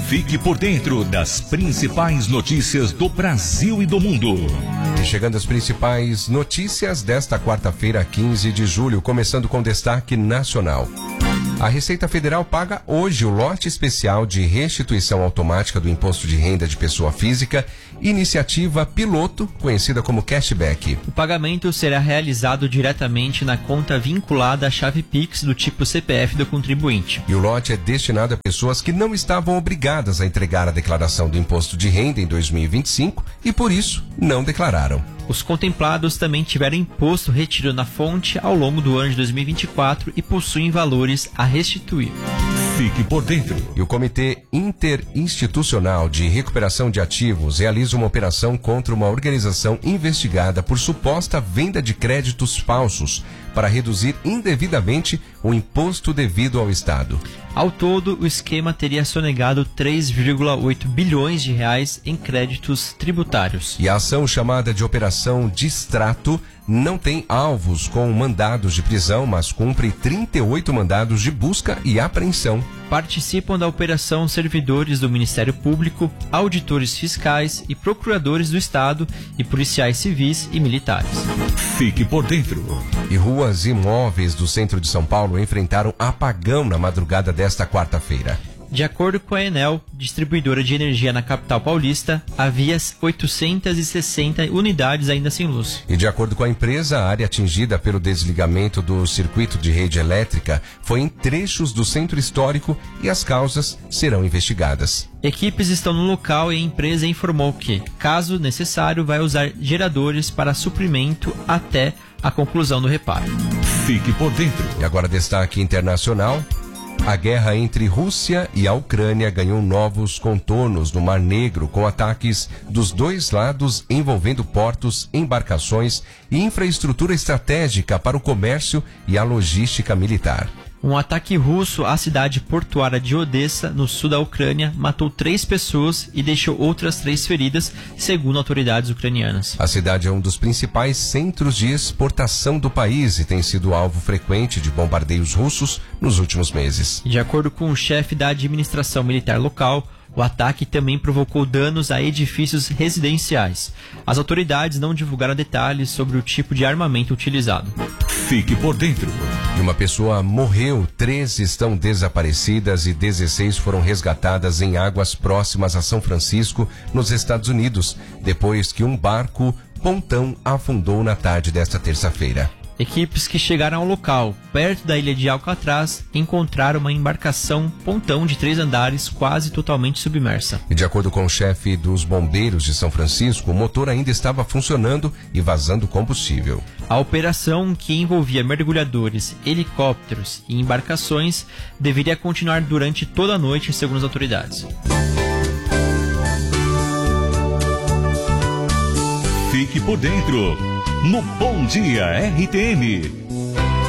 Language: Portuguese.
Fique por dentro das principais notícias do Brasil e do mundo. E chegando às principais notícias desta quarta-feira, 15 de julho, começando com destaque nacional. A Receita Federal paga hoje o lote especial de restituição automática do Imposto de Renda de Pessoa Física, iniciativa piloto, conhecida como cashback. O pagamento será realizado diretamente na conta vinculada à chave Pix do tipo CPF do contribuinte. E o lote é destinado a pessoas que não estavam obrigadas a entregar a declaração do Imposto de Renda em 2025 e, por isso, não declararam. Os contemplados também tiveram imposto retido na fonte ao longo do ano de 2024 e possuem valores a restituir. Fique por dentro. E o Comitê Interinstitucional de Recuperação de Ativos realiza uma operação contra uma organização investigada por suposta venda de créditos falsos para reduzir indevidamente o imposto devido ao Estado. Ao todo, o esquema teria sonegado 3,8 bilhões de reais em créditos tributários. E a ação chamada de Operação Distrato não tem alvos com mandados de prisão, mas cumpre 38 mandados de busca e apreensão. Participam da operação servidores do Ministério Público, auditores fiscais e procuradores do Estado e policiais civis e militares. Fique por dentro. E ruas e imóveis do centro de São Paulo enfrentaram apagão na madrugada desta quarta-feira. De acordo com a Enel, distribuidora de energia na capital paulista, havia 860 unidades ainda sem luz. E de acordo com a empresa, a área atingida pelo desligamento do circuito de rede elétrica foi em trechos do centro histórico e as causas serão investigadas. Equipes estão no local e a empresa informou que, caso necessário, vai usar geradores para suprimento até a conclusão do reparo. Fique por dentro. E agora destaque internacional. A guerra entre Rússia e a Ucrânia ganhou novos contornos no Mar Negro, com ataques dos dois lados envolvendo portos, embarcações e infraestrutura estratégica para o comércio e a logística militar. Um ataque russo à cidade portuária de Odessa, no sul da Ucrânia, matou 3 pessoas e deixou outras 3 feridas, segundo autoridades ucranianas. A cidade é um dos principais centros de exportação do país e tem sido alvo frequente de bombardeios russos nos últimos meses. De acordo com o chefe da administração militar local, o ataque também provocou danos a edifícios residenciais. As autoridades não divulgaram detalhes sobre o tipo de armamento utilizado. Fique por dentro. E uma pessoa morreu, 13 estão desaparecidas e 16 foram resgatadas em águas próximas a São Francisco, nos Estados Unidos, depois que um barco pontão afundou na tarde desta terça-feira. Equipes que chegaram ao local, perto da ilha de Alcatraz, encontraram uma embarcação pontão de 3 andares quase totalmente submersa. E de acordo com o chefe dos bombeiros de São Francisco, o motor ainda estava funcionando e vazando combustível. A operação, que envolvia mergulhadores, helicópteros e embarcações, deveria continuar durante toda a noite, segundo as autoridades. Fique por dentro no Bom Dia RTM.